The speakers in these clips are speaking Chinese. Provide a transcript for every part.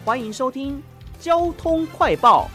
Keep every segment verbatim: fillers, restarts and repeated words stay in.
欢迎收听交通快报。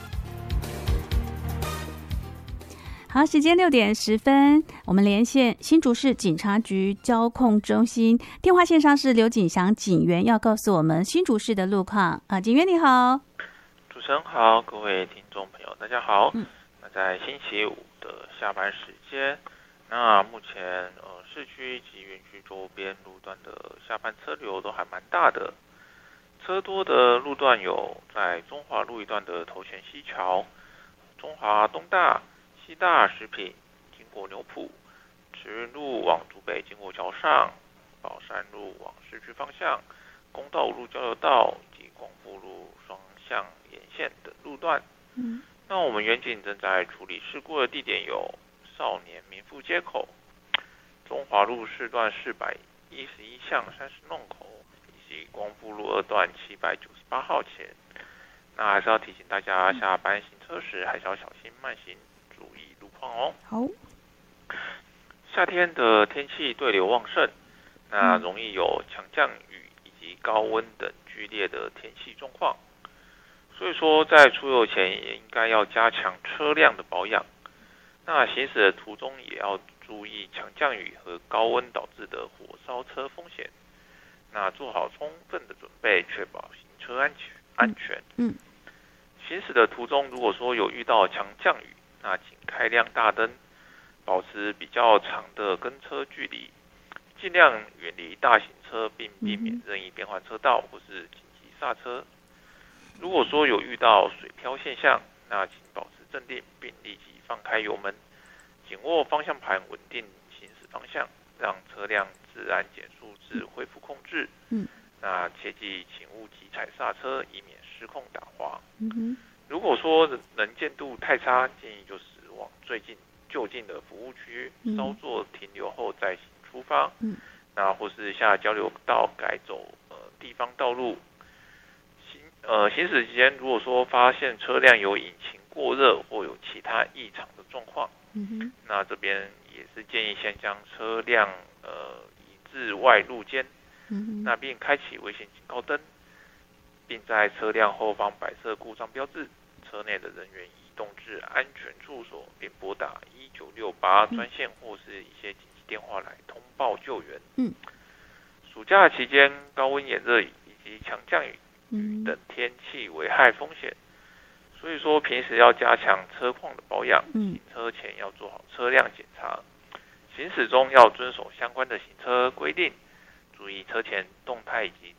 好，时间六点十分，我们连线新竹市警察局交控中心，电话线上是刘景祥警员，要告诉我们新竹市的路况啊。警员你好。 主持人好，各位听众朋友大家好。 嗯， 那在星期五的下班时间，那目前呃市区及园区周边路段的下班车流都还蛮大的。车多的路段有在中华路一段的头前溪桥、中华东大、西大食品经过牛埔、慈运路往竹北经过桥上、宝山路往市区方向、公道五路交流道以及广福路双向沿线的路段。 嗯， 那我们远警正在处理事故的地点有少年民富街口、中华路四段四百一十一巷三十弄口以及光复路二段七百九十八号前。那还是要提醒大家，下班行车时还是要小心慢行，注意路况哦。 好， 夏天的天气对流旺盛，那容易有强降雨以及高温等剧烈的天气状况。所以说，在出游前也应该要加强车辆的保养。那行驶的途中也要注意强降雨和高温导致的火烧车风险。那做好充分的准备，确保行车安全。安全。 嗯。 行驶的途中，如果说有遇到强降雨，那请开亮大灯，保持比较长的跟车距离，尽量远离大型车，并避免任意变换车道或是紧急刹车。如果说有遇到水漂现象，那请保持镇定，并立即放开油门，紧握方向盘，稳定行驶方向，让车辆自然减速至恢复控制。 嗯， 那切记请勿急踩刹车，以免失控打滑。 嗯哼， 如果说能见度太差，建议就是往最近就近的服务区稍作停留后再行出发。 嗯， 那或是下交流道改走呃地方道路。行呃行驶期间，如果说发现车辆有引擎过热或有其他异常的状况， 嗯哼， 那这边也是建议先将车辆呃移至外路肩， 嗯哼， 那并开启危险警告灯，并在车辆后方摆设故障标志，车内的人员移动至安全处所，并拨打一九六八专线或是一些紧急电话来通报救援。 嗯， 暑假期间高温炎热以及强降雨嗯等天气危害风险，所以说平时要加强车况的保养， 嗯行车前要做好车辆检查，行驶中要遵守相关的行车规定，注意车前动态以及